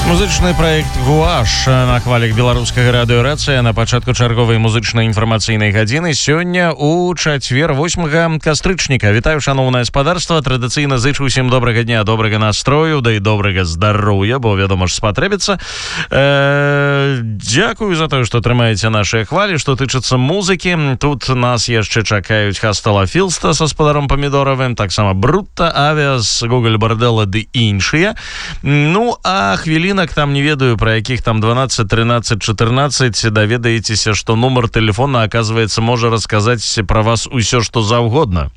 Музычны праект «Гуаш» на хвалях беларускага радыёрацыя на пачатку чарговай музычнай інфармацыйнай гадзіны сёння у чацвер 8 кастрычніка. Вітаю, шаноўнае спадарства. Традыцыйна зычу усім добрага дня, добрага настрою, да і добрага здароўя, бо, вядома ж, спатрэбіцца. Дзякую за тое, што трымаеце нашыя хвалі. Што тычыцца музыкі, тут нас яшчэ чакаюць Хастала Філста са спадаром Памідоравым, таксама Брутта, Авіас, Гоголь Бардэла ды іншыя. Ну, а хвілінак там не ведаю, про якіх там 12, 13, 14 даведаецеся, што нумар тэлефона, оказывается, можа расказаць пра вас усё, што заўгодна.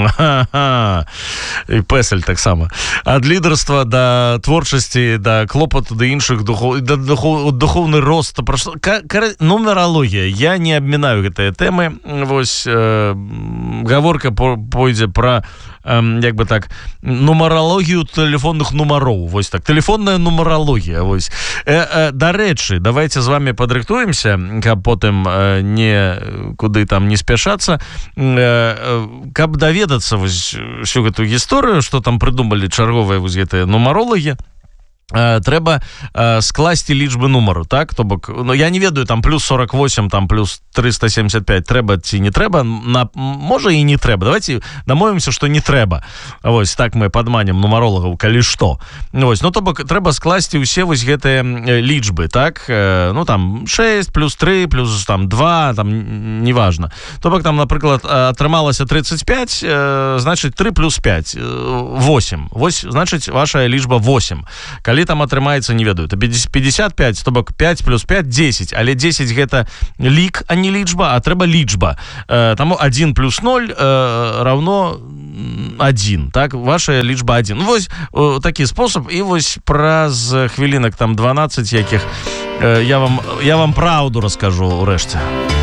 І пэсель таксама. Ад лідарства да творчасці, да клопату, да іншых духовны рост. Нумералогія. Я не абмінаю гэтыя тэмы. Вось гаворка пойдзе пра як бы так, нумаралогію тэлефонных нумароў. Вось так, тэлефонная нумаралогія. Вось. Дарэчы, давайте з вами падрыхтуемся, каб потым куды там не спяшацца, каб даведацца вось всю гэтую гісторыю, што там прыдумалі чарговыя вось гэтыя нумаролагі. Трэба скласці лічбы нумару, так? То бок, ну, я не ведаю, там плюс 48, там плюс 375 трэба ці не трэба, можа і не трэба. Давайте дамовімся, што не трэба. Вось так мы падманем нумаролагаў, калі што. Вось, ну, то бок, трэба скласці ўсе вось гэтыя лічбы, так? Ну, там 6, плюс 3, плюс там 2, там, неважна. То бок, там, напрыклад, атрымалася 35, значыць, 3 плюс 5, 8. Вось, значыць, ваша лічба 8. Калі там атрымаецца, не ведаю, то 55, то бок 5 плюс 5, 10. Але 10 гэта лік, а не лічба, а трэба лічба. Таму 1 плюс 0 равно 1. Так, ваша лічба 1. Вось такі спосаб. І вось праз хвілінак там 12 якіх я вам праўду раскажу ўрэшце.